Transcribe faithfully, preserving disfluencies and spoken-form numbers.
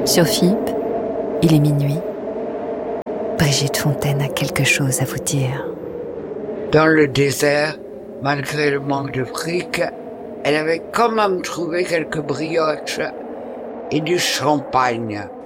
Sur F I P, il est minuit. Brigitte Fontaine a quelque chose à vous dire. Dans le désert, malgré le manque de fric, elle avait quand même trouvé quelques brioches et du champagne.